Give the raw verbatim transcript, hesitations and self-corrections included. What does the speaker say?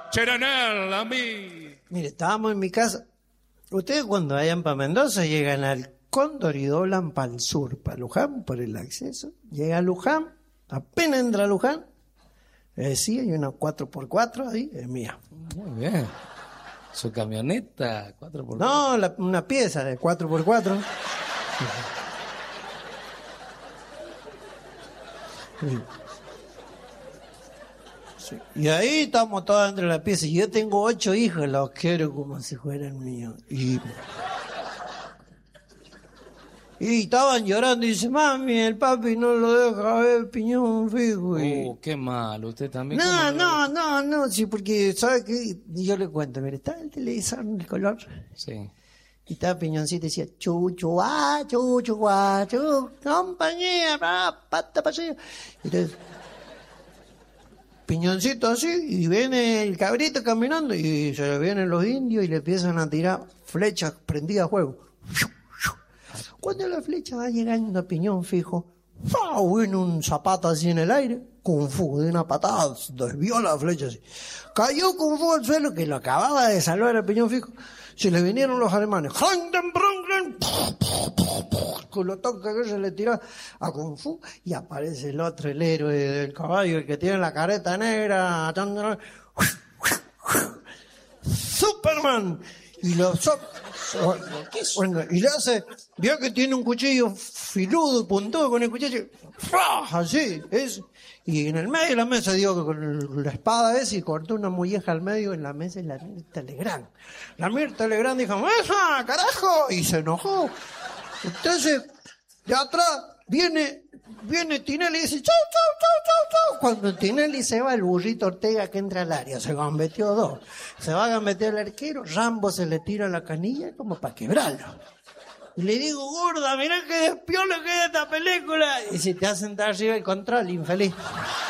Cheranel, a mí. Mire, estábamos en mi casa. Ustedes cuando vayan para Mendoza llegan al Cóndor y doblan para el sur, para Luján, por el acceso. Llega a Luján, apenas entra a Luján, eh, sí, hay una cuatro por cuatro ahí, es mía. Muy bien. Su camioneta cuatro por cuatro. No, la, una pieza de cuatro por cuatro. Sí. Sí. Y ahí estamos todos dentro de la pieza. Y yo tengo ocho hijos, los quiero como si fueran míos. Y, y estaban llorando y dice, mami, el papi no lo deja ver Piñón Fijo. Y... Uh, qué mal, usted también. No, no, no, no, sí, porque, ¿sabe qué? Yo le cuento, mire, está el televisor en el color. Sí. Y estaba Piñoncito y decía, chuchu, ah, chuchu, ah, chu, compañía, pa, pata, paseo. Entonces, Piñoncito así, y viene el cabrito caminando, y se le vienen los indios y le empiezan a tirar flechas prendidas a fuego. Cuando la flecha va llegando a Piñón Fijo, ¡fau! Viene un zapato así en el aire, Kung Fu, de una patada, desvió la flecha así. Cayó Kung Fu al suelo, que lo acababa de salvar a Piñón Fijo. Se le vinieron los alemanes. Con los toques que se le tiró a Kung Fu. Y aparece el otro, el héroe del caballo, el que tiene la careta negra. Superman. Y lo so bueno, y le hace, vio que tiene un cuchillo filudo, puntudo con el cuchillo. Así, es. Y en el medio de la mesa dio con la espada esa y cortó una molleja al medio en la mesa y la Mirta Legrand. La Mirta Legrand dijo, ¡esa, carajo! Y se enojó. Entonces, de atrás viene, viene Tinelli y dice, ¡chau, chau, chau, chau, chau! Cuando Tinelli se va, el burrito Ortega que entra al área, se gambeteó dos. Se va a gambetear el arquero, Rambo se le tira la canilla como para quebrarlo. Y le digo, gorda, mirá que despiola que es esta película. Y si te hacen dar arriba el control, infeliz.